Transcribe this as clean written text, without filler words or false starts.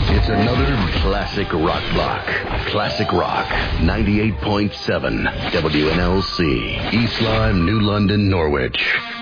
It's another classic rock block. Classic Rock 98.7 WNLC. East Lyme, New London, Norwich.